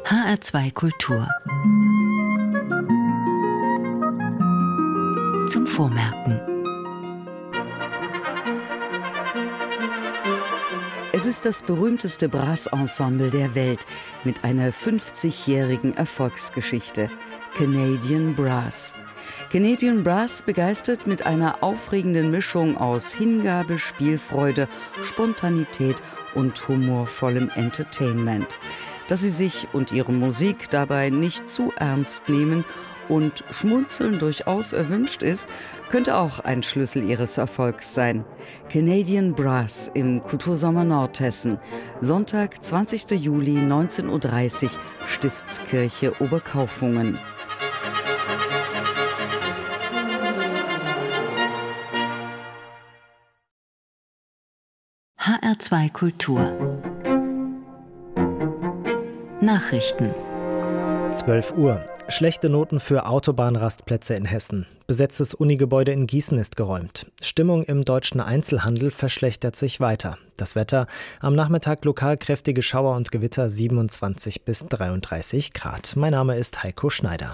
HR2 Kultur. Zum Vormerken. Es ist das berühmteste Brassensemble der Welt mit einer 50-jährigen Erfolgsgeschichte. Canadian Brass. Canadian Brass begeistert mit einer aufregenden Mischung aus Hingabe, Spielfreude, Spontanität und humorvollem Entertainment. Dass sie sich und ihre Musik dabei nicht zu ernst nehmen und Schmunzeln durchaus erwünscht ist, könnte auch ein Schlüssel ihres Erfolgs sein. Canadian Brass im Kultursommer Nordhessen. Sonntag, 20. Juli, 19:30 Uhr, Stiftskirche Oberkaufungen. HR2 Kultur. Nachrichten. 12 Uhr. Schlechte Noten für Autobahnrastplätze in Hessen. Besetztes Unigebäude in Gießen ist geräumt. Stimmung im deutschen Einzelhandel verschlechtert sich weiter. Das Wetter: am Nachmittag lokal kräftige Schauer und Gewitter, 27 bis 33 Grad. Mein Name ist Heiko Schneider.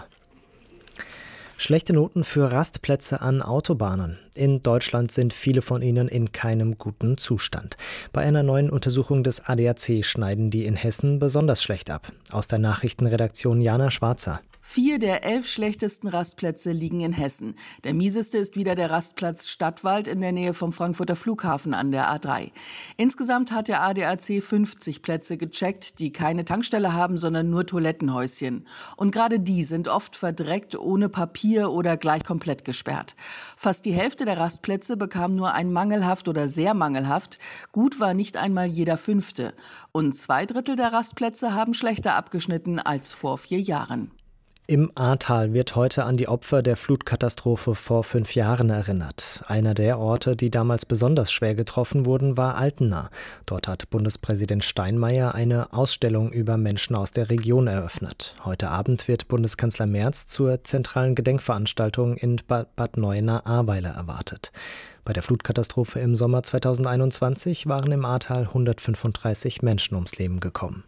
Schlechte Noten für Rastplätze an Autobahnen. In Deutschland sind viele von ihnen in keinem guten Zustand. Bei einer neuen Untersuchung des ADAC schneiden die in Hessen besonders schlecht ab. Aus der Nachrichtenredaktion Jana Schwarzer. 4 der 11 schlechtesten Rastplätze liegen in Hessen. Der mieseste ist wieder der Rastplatz Stadtwald in der Nähe vom Frankfurter Flughafen an der A3. Insgesamt hat der ADAC 50 Plätze gecheckt, die keine Tankstelle haben, sondern nur Toilettenhäuschen. Und gerade die sind oft verdreckt, ohne Papier oder gleich komplett gesperrt. Fast die Hälfte der Rastplätze bekam nur ein mangelhaft oder sehr mangelhaft. Gut war nicht einmal jeder 5. Und 2/3 der Rastplätze haben schlechter abgeschnitten als vor 4 Jahren. Im Ahrtal wird heute an die Opfer der Flutkatastrophe vor 5 Jahren erinnert. Einer der Orte, die damals besonders schwer getroffen wurden, war Altena. Dort hat Bundespräsident Steinmeier eine Ausstellung über Menschen aus der Region eröffnet. Heute Abend wird Bundeskanzler Merz zur zentralen Gedenkveranstaltung in Bad Neuenahr-Ahrweiler erwartet. Bei der Flutkatastrophe im Sommer 2021 waren im Ahrtal 135 Menschen ums Leben gekommen.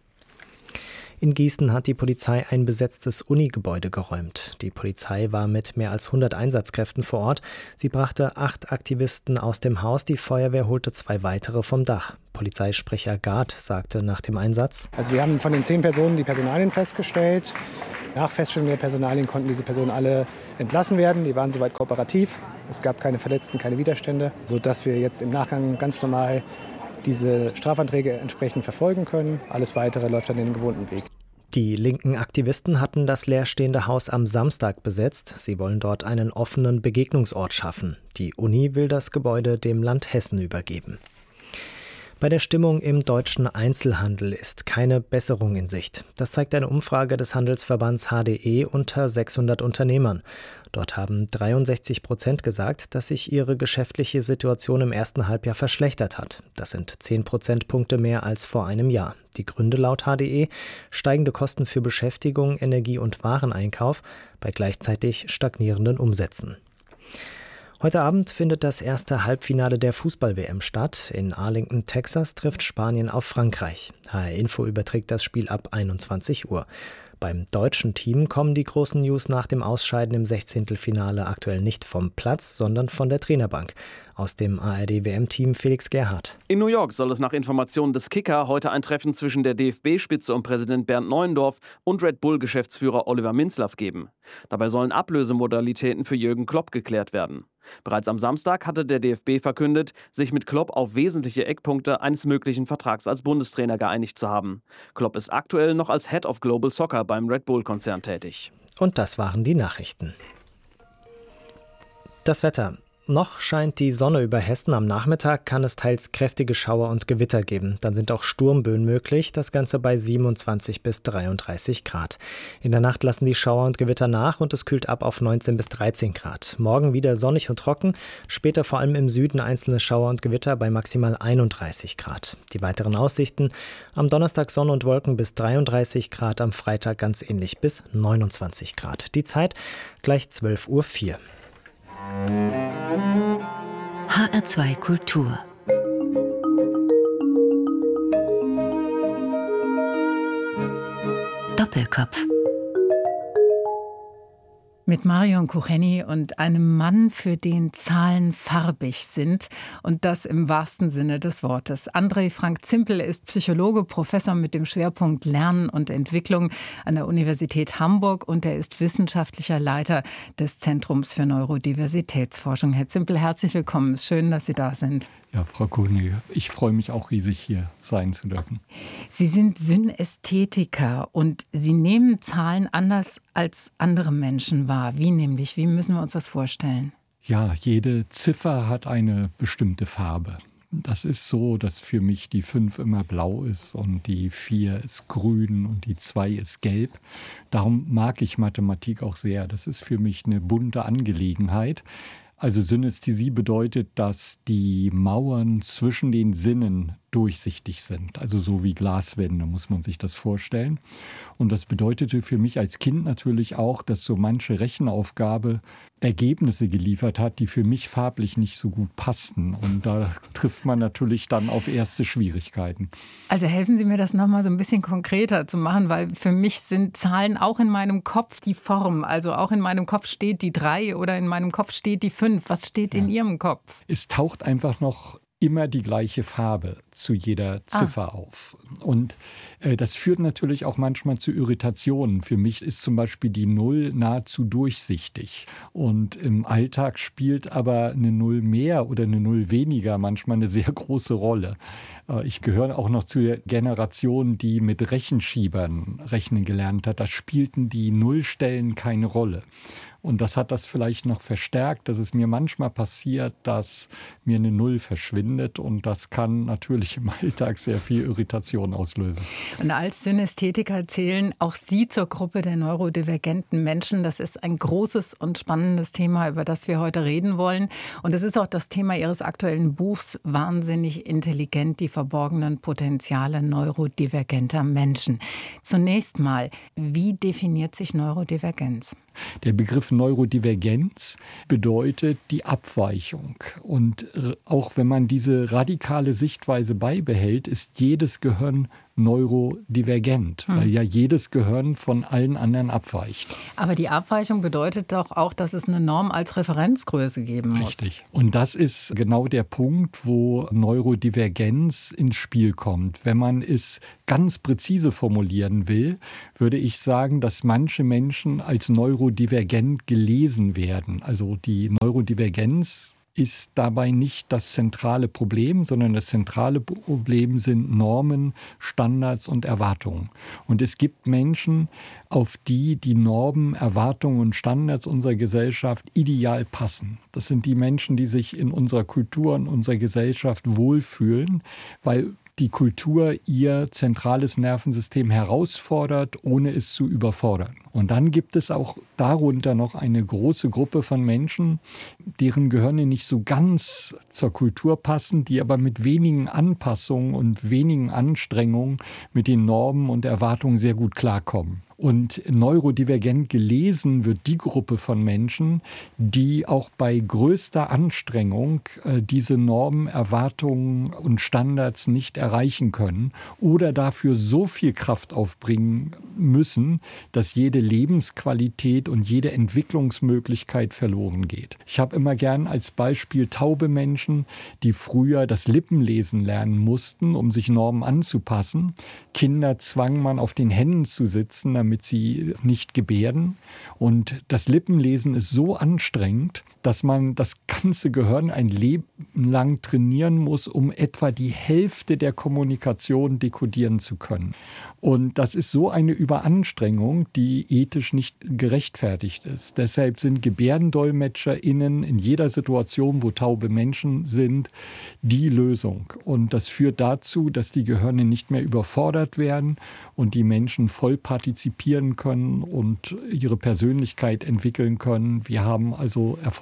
In Gießen hat die Polizei ein besetztes Unigebäude geräumt. Die Polizei war mit mehr als 100 Einsatzkräften vor Ort. Sie brachte 8 Aktivisten aus dem Haus, die Feuerwehr holte 2 weitere vom Dach. Polizeisprecher Gard sagte nach dem Einsatz: Also wir haben von den 10 Personen die Personalien festgestellt. Nach Feststellung der Personalien konnten diese Personen alle entlassen werden. Die waren soweit kooperativ. Es gab keine Verletzten, keine Widerstände, sodass wir jetzt im Nachgang ganz normal diese Strafanträge entsprechend verfolgen können. Alles Weitere läuft dann den gewohnten Weg. Die linken Aktivisten hatten das leerstehende Haus am Samstag besetzt. Sie wollen dort einen offenen Begegnungsort schaffen. Die Uni will das Gebäude dem Land Hessen übergeben. Bei der Stimmung im deutschen Einzelhandel ist keine Besserung in Sicht. Das zeigt eine Umfrage des Handelsverbands HDE unter 600 Unternehmern. Dort haben 63% gesagt, dass sich ihre geschäftliche Situation im ersten Halbjahr verschlechtert hat. Das sind 10 Prozentpunkte mehr als vor einem Jahr. Die Gründe laut HDE: steigende Kosten für Beschäftigung, Energie- und Wareneinkauf bei gleichzeitig stagnierenden Umsätzen. Heute Abend findet das erste Halbfinale der Fußball-WM statt. In Arlington, Texas, trifft Spanien auf Frankreich. HR Info überträgt das Spiel ab 21 Uhr. Beim deutschen Team kommen die großen News nach dem Ausscheiden im 16. aktuell nicht vom Platz, sondern von der Trainerbank. Aus dem ARD-WM-Team Felix Gerhardt. In New York soll es nach Informationen des Kicker heute ein Treffen zwischen der DFB-Spitze und Präsident Bernd Neuendorf und Red Bull-Geschäftsführer Oliver Minzlaff geben. Dabei sollen Ablösemodalitäten für Jürgen Klopp geklärt werden. Bereits am Samstag hatte der DFB verkündet, sich mit Klopp auf wesentliche Eckpunkte eines möglichen Vertrags als Bundestrainer geeinigt zu haben. Klopp ist aktuell noch als Head of Global Soccer beim Red Bull-Konzern tätig. Und das waren die Nachrichten. Das Wetter. Noch scheint die Sonne über Hessen. Am Nachmittag kann es teils kräftige Schauer und Gewitter geben. Dann sind auch Sturmböen möglich, das Ganze bei 27 bis 33 Grad. In der Nacht lassen die Schauer und Gewitter nach und es kühlt ab auf 19 bis 13 Grad. Morgen wieder sonnig und trocken, später vor allem im Süden einzelne Schauer und Gewitter bei maximal 31 Grad. Die weiteren Aussichten: am Donnerstag Sonne und Wolken bis 33 Grad, am Freitag ganz ähnlich bis 29 Grad. Die Zeit gleich 12:04 Uhr. HR2 Kultur. Doppelkopf. Mit Marion Kucheni und einem Mann, für den Zahlen farbig sind. Und das im wahrsten Sinne des Wortes. André Frank Zimpel ist Psychologe, Professor mit dem Schwerpunkt Lernen und Entwicklung an der Universität Hamburg. Und er ist wissenschaftlicher Leiter des Zentrums für Neurodiversitätsforschung. Herr Zimpel, herzlich willkommen. Es ist schön, dass Sie da sind. Ja, Frau Kucheni, ich freue mich auch riesig, hier sein zu dürfen. Sie sind Synästhetiker und Sie nehmen Zahlen anders als andere Menschen wahr. Wie nämlich? Wie müssen wir uns das vorstellen? Ja, jede Ziffer hat eine bestimmte Farbe. Das ist so, dass für mich die 5 immer blau ist und die 4 ist grün und die 2 ist gelb. Darum mag ich Mathematik auch sehr. Das ist für mich eine bunte Angelegenheit. Also Synästhesie bedeutet, dass die Mauern zwischen den Sinnen durchsichtig sind. Also so wie Glaswände, muss man sich das vorstellen. Und das bedeutete für mich als Kind natürlich auch, dass so manche Rechenaufgabe Ergebnisse geliefert hat, die für mich farblich nicht so gut passten. Und da trifft man natürlich dann auf erste Schwierigkeiten. Also helfen Sie mir, das nochmal so ein bisschen konkreter zu machen, weil für mich sind Zahlen auch in meinem Kopf die Form. Also auch in meinem Kopf steht die 3 oder in meinem Kopf steht die 5. Was steht in Ihrem Kopf? Es taucht einfach noch immer die gleiche Farbe zu jeder Ziffer auf. Und das führt natürlich auch manchmal zu Irritationen. Für mich ist zum Beispiel die 0 nahezu durchsichtig. Und im Alltag spielt aber eine 0 mehr oder eine 0 weniger manchmal eine sehr große Rolle. Ich gehöre auch noch zu der Generation, die mit Rechenschiebern rechnen gelernt hat. Da spielten die Nullstellen keine Rolle. Und das hat das vielleicht noch verstärkt, dass es mir manchmal passiert, dass mir eine 0 verschwindet. Und das kann natürlich im Alltag sehr viel Irritation auslösen. Und als Synästhetiker zählen auch Sie zur Gruppe der neurodivergenten Menschen. Das ist ein großes und spannendes Thema, über das wir heute reden wollen. Und es ist auch das Thema Ihres aktuellen Buchs Wahnsinnig intelligent, die verborgenen Potenziale neurodivergenter Menschen. Zunächst mal, wie definiert sich Neurodivergenz? Der Begriff Neurodivergenz bedeutet die Abweichung. Und auch wenn man diese radikale Sichtweise beibehält, ist jedes Gehirn neurodivergent, weil ja jedes Gehirn von allen anderen abweicht. Aber die Abweichung bedeutet doch auch, dass es eine Norm als Referenzgröße geben muss. Richtig. Und das ist genau der Punkt, wo Neurodivergenz ins Spiel kommt. Wenn man es ganz präzise formulieren will, würde ich sagen, dass manche Menschen als neurodivergent gelesen werden. Also die Neurodivergenz ist dabei nicht das zentrale Problem, sondern das zentrale Problem sind Normen, Standards und Erwartungen. Und es gibt Menschen, auf die die Normen, Erwartungen und Standards unserer Gesellschaft ideal passen. Das sind die Menschen, die sich in unserer Kultur, in unserer Gesellschaft wohlfühlen, weil die Kultur ihr zentrales Nervensystem herausfordert, ohne es zu überfordern. Und dann gibt es auch darunter noch eine große Gruppe von Menschen, deren Gehirne nicht so ganz zur Kultur passen, die aber mit wenigen Anpassungen und wenigen Anstrengungen mit den Normen und Erwartungen sehr gut klarkommen. Und neurodivergent gelesen wird die Gruppe von Menschen, die auch bei größter Anstrengung diese Normen, Erwartungen und Standards nicht erreichen können oder dafür so viel Kraft aufbringen müssen, dass jede Lebensqualität und jede Entwicklungsmöglichkeit verloren geht. Ich habe immer gern als Beispiel taube Menschen, die früher das Lippenlesen lernen mussten, um sich Normen anzupassen. Kinder zwang man auf den Händen zu sitzen, damit sie nicht gebärden. Und das Lippenlesen ist so anstrengend, dass man das ganze Gehirn ein Leben lang trainieren muss, um etwa die Hälfte der Kommunikation dekodieren zu können. Und das ist so eine Überanstrengung, die ethisch nicht gerechtfertigt ist. Deshalb sind GebärdendolmetscherInnen in jeder Situation, wo taube Menschen sind, die Lösung. Und das führt dazu, dass die Gehirne nicht mehr überfordert werden und die Menschen voll partizipieren können und ihre Persönlichkeit entwickeln können. Wir haben also Erfolg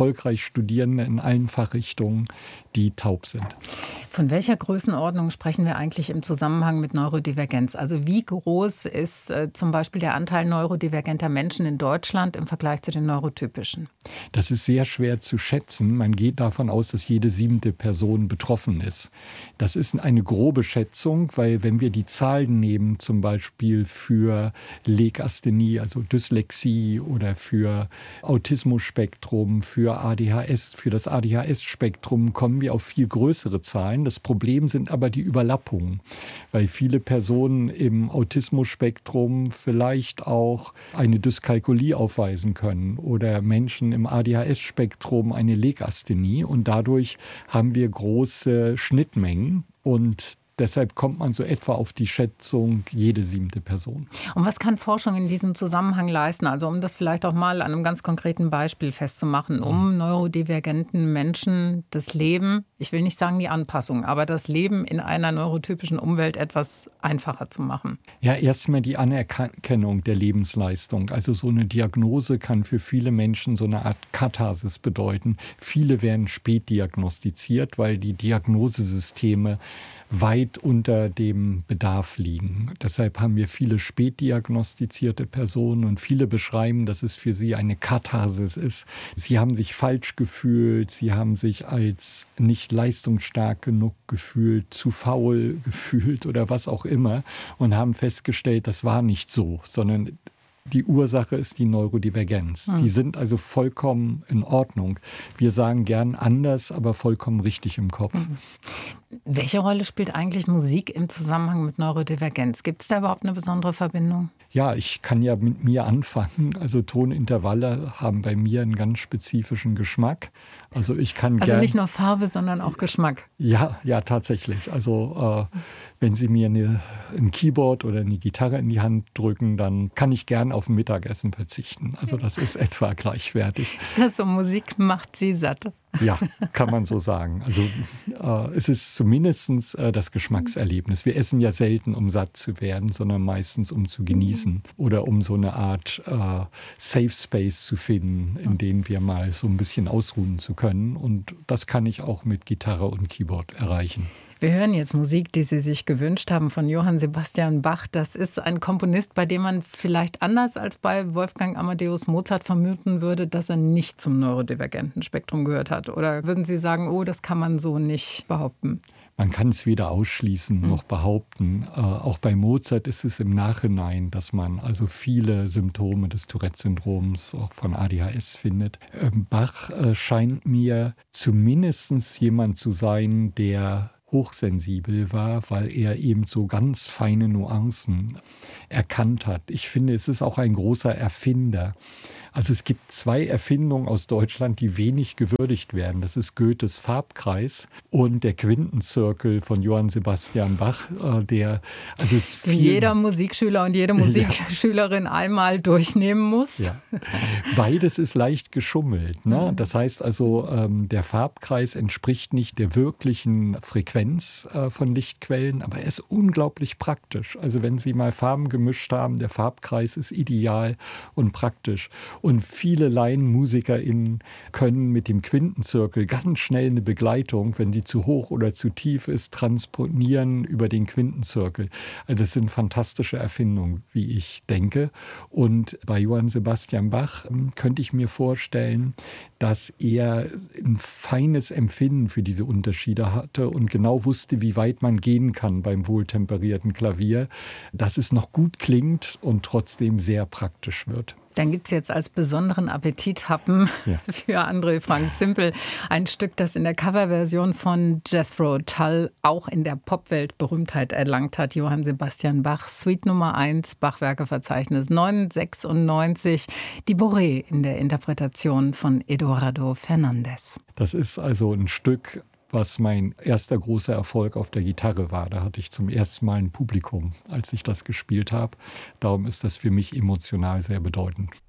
erfolgreich Studierende in allen Fachrichtungen, die taub sind. Von welcher Größenordnung sprechen wir eigentlich im Zusammenhang mit Neurodivergenz? Also wie groß ist zum Beispiel der Anteil neurodivergenter Menschen in Deutschland im Vergleich zu den neurotypischen? Das ist sehr schwer zu schätzen. Man geht davon aus, dass jede 7. Person betroffen ist. Das ist eine grobe Schätzung, weil wenn wir die Zahlen nehmen, zum Beispiel für Legasthenie, also Dyslexie oder für Autismusspektrum, für ADHS, für das ADHS-Spektrum, kommen wir auf viel größere Zahlen. Das Problem sind aber die Überlappungen, weil viele Personen im Autismusspektrum vielleicht auch eine Dyskalkulie aufweisen können oder Menschen im ADHS-Spektrum eine Legasthenie und dadurch haben wir große Schnittmengen und deshalb kommt man so etwa auf die Schätzung jede 7. Person. Und was kann Forschung in diesem Zusammenhang leisten? Also um das vielleicht auch mal an einem ganz konkreten Beispiel festzumachen, um neurodivergenten Menschen das Leben, ich will nicht sagen die Anpassung, aber das Leben in einer neurotypischen Umwelt etwas einfacher zu machen. Ja, erstmal die Anerkennung der Lebensleistung. Also so eine Diagnose kann für viele Menschen so eine Art Katharsis bedeuten. Viele werden spät diagnostiziert, weil die Diagnosesysteme weit unter dem Bedarf liegen. Deshalb haben wir viele spät diagnostizierte Personen und viele beschreiben, dass es für sie eine Katharsis ist. Sie haben sich falsch gefühlt, sie haben sich als nicht leistungsstark genug gefühlt, zu faul gefühlt oder was auch immer und haben festgestellt, das war nicht so, sondern die Ursache ist die Neurodivergenz. Sie sind also vollkommen in Ordnung. Wir sagen gern anders, aber vollkommen richtig im Kopf. Welche Rolle spielt eigentlich Musik im Zusammenhang mit Neurodivergenz? Gibt es da überhaupt eine besondere Verbindung? Ja, ich kann ja mit mir anfangen. Also Tonintervalle haben bei mir einen ganz spezifischen Geschmack. Also ich kann also nicht nur Farbe, sondern auch Geschmack. Ja, tatsächlich. Also wenn Sie mir ein Keyboard oder eine Gitarre in die Hand drücken, dann kann ich gern auf ein Mittagessen verzichten. Also das ist etwa gleichwertig. Ist das so, Musik macht Sie satt? Ja, kann man so sagen. Also es ist zumindest das Geschmackserlebnis. Wir essen ja selten, um satt zu werden, sondern meistens, um zu genießen oder um so eine Art Safe Space zu finden, in dem wir mal so ein bisschen ausruhen zu können. Und das kann ich auch mit Gitarre und Keyboard erreichen. Wir hören jetzt Musik, die Sie sich gewünscht haben, von Johann Sebastian Bach. Das ist ein Komponist, bei dem man vielleicht anders als bei Wolfgang Amadeus Mozart vermuten würde, dass er nicht zum neurodivergenten Spektrum gehört hat. Oder würden Sie sagen, oh, das kann man so nicht behaupten? Man kann es weder ausschließen noch behaupten. Auch bei Mozart ist es im Nachhinein, dass man also viele Symptome des Tourette-Syndroms, auch von ADHS findet. Bach scheint mir zumindest jemand zu sein, der hochsensibel war, weil er eben so ganz feine Nuancen erkannt hat. Ich finde, es ist auch ein großer Erfinder. Also es gibt 2 Erfindungen aus Deutschland, die wenig gewürdigt werden. Das ist Goethes Farbkreis und der Quintenzirkel von Johann Sebastian Bach, der also es jeder Musikschüler und jede Musikschülerin einmal durchnehmen muss. Ja. Beides ist leicht geschummelt. Ne? Das heißt also, der Farbkreis entspricht nicht der wirklichen Frequenz von Lichtquellen, aber er ist unglaublich praktisch. Also wenn Sie mal Farben gemischt haben, der Farbkreis ist ideal und praktisch. Und viele LaienmusikerInnen können mit dem Quintenzirkel ganz schnell eine Begleitung, wenn sie zu hoch oder zu tief ist, transponieren über den Quintenzirkel. Also das sind fantastische Erfindungen, wie ich denke. Und bei Johann Sebastian Bach könnte ich mir vorstellen, dass er ein feines Empfinden für diese Unterschiede hatte und genau wusste, wie weit man gehen kann beim wohltemperierten Klavier, dass es noch gut klingt und trotzdem sehr praktisch wird. Dann gibt es jetzt als besonderen Appetithappen für André Frank Zimpel ein Stück, das in der Coverversion von Jethro Tull auch in der Popwelt Berühmtheit erlangt hat. Johann Sebastian Bach, Suite Nummer 1, Bachwerkeverzeichnis 996, die Bourrée in der Interpretation von Eduardo Fernández. Das ist also ein Stück, was mein erster großer Erfolg auf der Gitarre war. Da hatte ich zum ersten Mal ein Publikum, als ich das gespielt habe. Darum ist das für mich emotional sehr bedeutend.